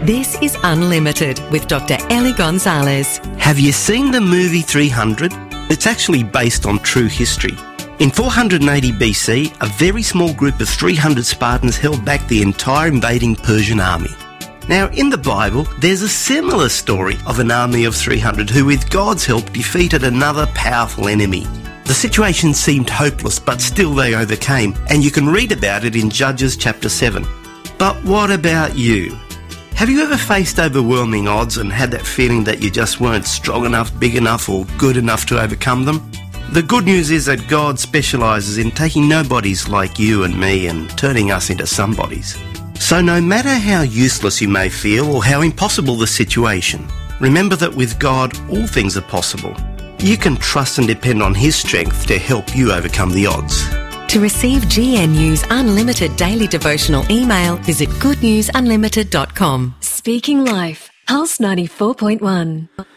This is Unlimited with Dr. Ellie Gonzalez. Have you seen the movie 300? It's actually based on true history. In 480 BC, a very small group of 300 Spartans held back the entire invading Persian army. Now, in the Bible, there's a similar story of an army of 300 who, with God's help, defeated another powerful enemy. The situation seemed hopeless, but still they overcame, and you can read about it in Judges chapter 7. But what about you? Have you ever faced overwhelming odds and had that feeling that you just weren't strong enough, big enough, or good enough to overcome them? The good news is that God specialises in taking nobodies like you and me and turning us into somebodies. So no matter how useless you may feel or how impossible the situation, remember that with God all things are possible. You can trust and depend on His strength to help you overcome the odds. To receive GNU's unlimited daily devotional email, visit goodnewsunlimited.com. Speaking Life, Pulse 94.1.